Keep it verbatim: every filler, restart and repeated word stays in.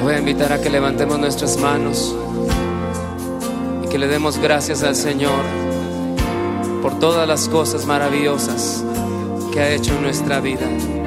voy a invitar a que levantemos nuestras manos y que le demos gracias al Señor por todas las cosas maravillosas que ha hecho en nuestra vida.